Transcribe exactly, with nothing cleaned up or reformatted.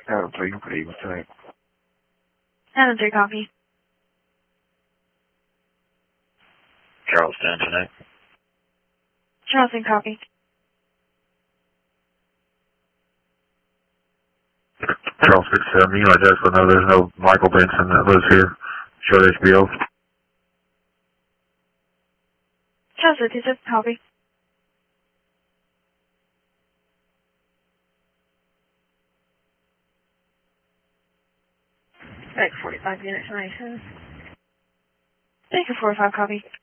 Adam three, what you tonight? Adam three, copy. Charleston tonight. Charleston, copy. Charles six seven, you know, just so know there's no Michael Benson that lives here. Short H B O. Charleston, two six, copy. Back forty-five units, nice. Baker forty-five, copy.